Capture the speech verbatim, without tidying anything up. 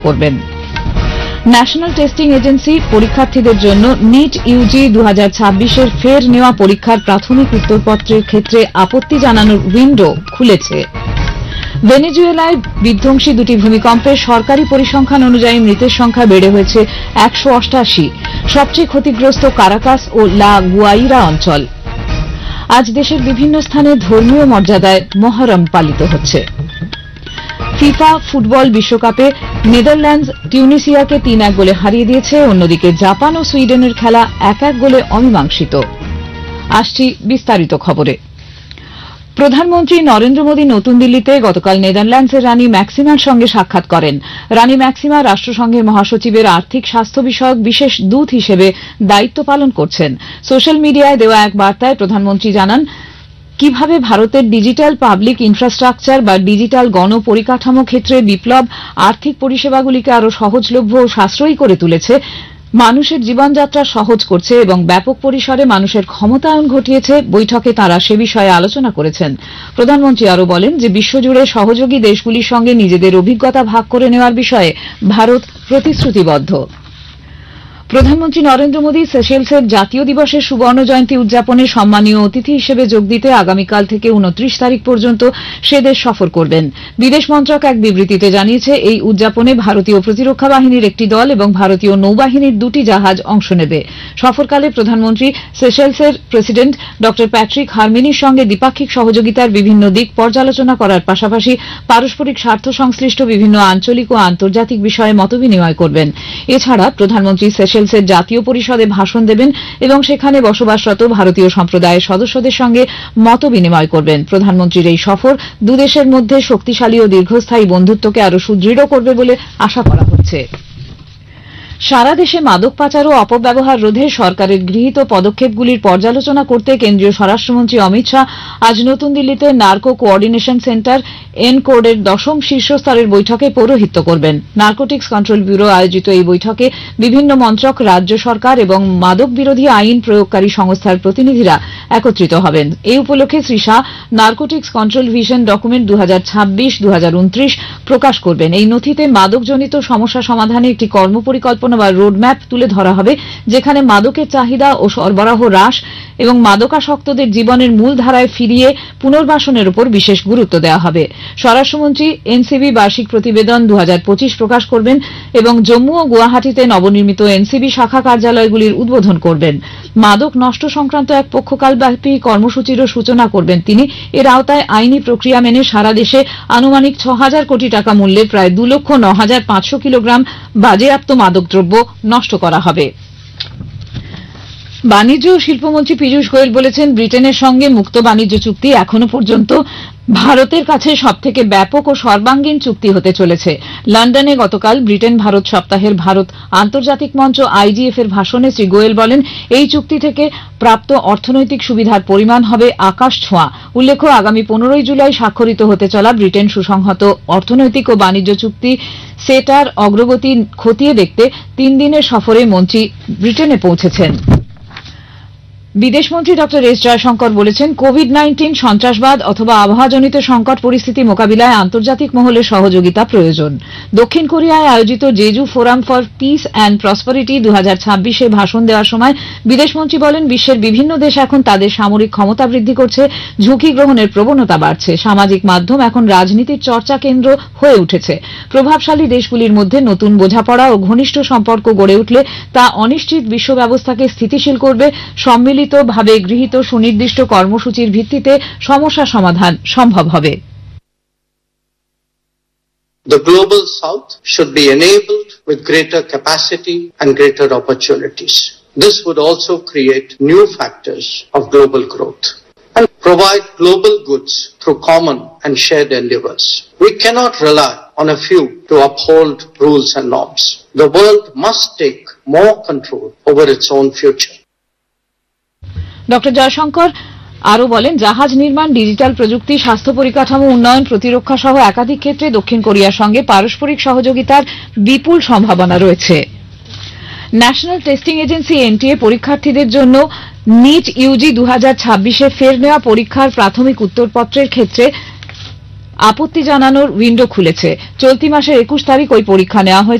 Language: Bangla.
করবেন। ন্যাশনাল টেস্টিং এজেন্সি পরীক্ষার্থীদের জন্য নিট ইউজি দু হাজার ছাব্বিশের ফের নেওয়া পরীক্ষার প্রাথমিক উত্তরপত্রের ক্ষেত্রে আপত্তি জানানোর উইন্ডো খুলেছে। ভেনেজুয়েলায় বিধ্বংসী দুটি ভূমিকম্পে সরকারি পরিসংখ্যান অনুযায়ী মৃতের সংখ্যা বেড়ে হয়েছে একশো অষ্টাশি। সবচেয়ে ক্ষতিগ্রস্ত কারাকাস ও লা গুয়াইরা অঞ্চল। আজ দেশের বিভিন্ন স্থানে ধর্মীয় মর্যাদায় মহরম পালিত হচ্ছে। ফিফা ফুটবল বিশ্বকাপে নেদারল্যান্ডস টিউনিসিয়াকে তিন এক গোলে হারিয়ে দিয়েছে। অন্যদিকে জাপান ও সুইডেনের খেলা এক এক গোলে অমীমাংসিত। আসছি বিস্তারিত খবরে। প্রধানমন্ত্রী নরেন্দ্র মোদী নতুন দিল্লিতে গতকাল নেদারল্যান্ডসের রানী ম্যাক্সিমার সঙ্গে সাক্ষাৎ করেন। রানী ম্যাক্সিমা রাষ্ট্রসংঘের মহাসচিবের আর্থিক স্বাস্থ্য বিষয়ক বিশেষ দূত হিসেবে দায়িত্ব পালন করছেন। সোশ্যাল মিডিয়ায় দেওয়া এক বার্তায় প্রধানমন্ত্রী জানান, কিভাবে ভারতের ডিজিটাল পাবলিক ইনফ্রাস্ট্রাকচার বা ডিজিটাল গণপরিকাঠামো ক্ষেত্রে বিপ্লব আর্থিক পরিষেবাগুলিকে আরও সহজলভ্য ও সাশ্রয়ী করে তুলেছে, মানুষের জীবনযাত্রা সহজ করছে এবং ব্যাপক পরিসরে মানুষের ক্ষমতায়ন ঘটিয়েছে। বৈঠকে তাঁরা সে বিষয়ে আলোচনা করেছেন। প্রধানমন্ত্রী আরও বলেন যে বিশ্বজুড়ে সহযোগী দেশগুলির সঙ্গে নিজেদের অভিজ্ঞতা ভাগ করে নেওয়ার বিষয়ে ভারত প্রতিশ্রুতিবদ্ধ। প্রধানমন্ত্রী নরেন্দ্র মোদী সেশেলসের জাতীয় দিবসের সুবর্ণ জয়ন্তী উদযাপনে সম্মানীয় অতিথি হিসেবে যোগ দিতে আগামীকাল থেকে উনত্রিশ তারিখ পর্যন্ত সে দেশ সফর করবেন। বিদেশ মন্ত্রক এক বিবৃতিতে জানিয়েছে, এই উদযাপনে ভারতীয় প্রতিরক্ষা বাহিনীর একটি দল এবং ভারতীয় নৌবাহিনীর দুটি জাহাজ অংশ নেবে। সফরকালে প্রধানমন্ত্রী সেশেলসের প্রেসিডেন্ট ড প্যাট্রিক হারমিনির সঙ্গে দ্বিপাক্ষিক সহযোগিতার বিভিন্ন দিক পর্যালোচনা করার পাশাপাশি পারস্পরিক স্বার্থ সংশ্লিষ্ট বিভিন্ন আঞ্চলিক ও আন্তর্জাতিক বিষয়ে মতবিনিময় করবেন। এছাড়া প্রধানমন্ত্রী সেশেলসের জাতীয় পরিষদে ভাষণ দেবেন এবং সেখানে বসবাসরত ভারতীয় সম্প্রদায়ের সদস্যদের সঙ্গে মতবিনিময় করবেন। প্রধানমন্ত্রীর এই সফর দুদেশের মধ্যে শক্তিশালী ও দীর্ঘস্থায়ী বন্ধুত্বকে আরও সুদৃঢ় করবে বলে আশা করা হচ্ছে। সারা দেশে মাদক পাচার ও অপব্যবহার রোধে সরকারের গৃহীত পদক্ষেপগুলির পর্যালোচনা করতে কেন্দ্রীয় স্বরাষ্ট্রমন্ত্রী অমিত শাহ আজ নতুন দিল্লিতে নার্কো কোঅর্ডিনেশন সেন্টার এনকোডের দশম শীর্ষস্তরের বৈঠকে পৌরোহিত্য করবেন। নার্কোটিক্স কন্ট্রোল ব্যুরো আয়োজিত এই বৈঠকে বিভিন্ন মন্ত্রক, রাজ্য সরকার এবং মাদক বিরোধী আইন প্রয়োগকারী সংস্থার প্রতিনিধিরা একত্রিত হবেন। এই উপলক্ষে Shri Shah narcotics control vision document দু হাজার ছাব্বিশ দু হাজার উনত্রিশ প্রকাশ করবেন। এই নথিতে মাদকজনিত সমস্যা সমাধানে একটি কর্মপরিকল্পনা বা রোডম্যাপ তুলে ধরা হবে, যেখানে মাদকের চাহিদা ও সরবরাহ হ্রাস এবং মাদকাসক্তদের জীবনের মূল ধারায় ফিরিয়ে পুনর্বাসনের উপর বিশেষ গুরুত্ব দেওয়া হবে। স্বরাষ্ট্রমন্ত্রী এনসিবি বার্ষিক প্রতিবেদন দু হাজার পঁচিশ প্রকাশ করবেন এবং জম্মু ও গুয়াহাটিতে নবনির্মিত এনসিবি শাখা কার্যালয়গুলির উদ্বোধন করবেন। মাদক নষ্ট সংক্রান্ত এক পক্ষকালব্যাপী কর্মসূচিরও সূচনা করবেন তিনি। এর আওতায় আইনি প্রক্রিয়া মেনে সারা দেশে আনুমানিক ছ হাজার কোটি টাকা মূল্যের প্রায় দু লক্ষ ন হাজার পাঁচশো কিলোগ্রাম বাজেয়াপ্ত মাদকদ্রব্য নষ্ট করা হবে। বাণিজ্য ও শিল্পমন্ত্রী পীযূষ গোয়েল বলেছেন, ব্রিটেনের সঙ্গে মুক্ত বাণিজ্য চুক্তি এখনো পর্যন্ত ভারতের কাছে সবথেকে ব্যাপক ও সর্বাঙ্গীন চুক্তি হতে চলেছে। লন্ডনে গতকাল ব্রিটেন ভারত সপ্তাহের ভারত আন্তর্জাতিক মঞ্চ আইজিএফ এর ভাষণে শ্রী গোয়েল বলেন, এই চুক্তি থেকে প্রাপ্ত অর্থনৈতিক সুবিধার পরিমাণ হবে আকাশ ছোঁয়া। উল্লেখ্য, আগামী পনেরোই জুলাই স্বাক্ষরিত হতে চলা ব্রিটেন সুসংহত অর্থনৈতিক ও বাণিজ্য চুক্তি সেটার অগ্রগতি খতিয়ে দেখতে তিন দিনের সফরে মন্ত্রী ব্রিটেনে পৌঁছেছেন। বিদেশমন্ত্রী ড এস জয়শঙ্কর বলেছেন, কোভিড নাইন্টিন, সন্ত্রাসবাদ অথবা আবহাওয়াজনিত সংকট পরিস্থিতি মোকাবিলায় আন্তর্জাতিক মহলের সহযোগিতা প্রয়োজন। দক্ষিণ কোরিয়ায় আয়োজিত Jeju forum for piece and prosperity দু হাজার ছাব্বিশে ভাষণ দেওয়ার সময় বিদেশমন্ত্রী বলেন, বিশ্বের বিভিন্ন দেশ এখন তাদের সামরিক ক্ষমতা বৃদ্ধি করছে, ঝুঁকি গ্রহণের প্রবণতা বাড়ছে। সামাজিক মাধ্যম এখন রাজনীতির চর্চা কেন্দ্র হয়ে উঠেছে। প্রভাবশালী দেশগুলির মধ্যে নতুন বোঝাপড়া ও ঘনিষ্ঠ সম্পর্ক গড়ে উঠলে তা অনিশ্চিত বিশ্ব ব্যবস্থাকে স্থিতিশীল করবে। সম্মিলিত ভাবে গৃহীত সুনির্দিষ্ট কর্মসূচির ভিত্তিতে সমস্যা সমাধান সম্ভব হবে। The global south should be enabled with greater capacity and greater opportunities. This would also create new factors of global growth and provide global goods through common and shared endeavors. We cannot rely on a few to uphold rules and norms. The world must take more control over its own future. ড জয়শঙ্কর আরও বলেন, জাহাজ নির্মাণ, ডিজিটাল প্রযুক্তি, স্বাস্থ্য পরিকাঠামো উন্নয়ন, প্রতিরক্ষা সহ একাধিক ক্ষেত্রে দক্ষিণ কোরিয়ার সঙ্গে পারস্পরিক সহযোগিতার বিপুল সম্ভাবনা রয়েছে। ন্যাশনাল টেস্টিং এজেন্সি এনটিএ পরীক্ষার্থীদের জন্য নিট ইউজি দু হাজার ছাব্বিশে ফের নেওয়া পরীক্ষার প্রাথমিক উত্তরপত্রের ক্ষেত্রে আপত্তি জানানোর উইন্ডো খুলেছে। চলতি মাসের একুশ তারিখ ওই পরীক্ষা নেওয়া হয়েছে।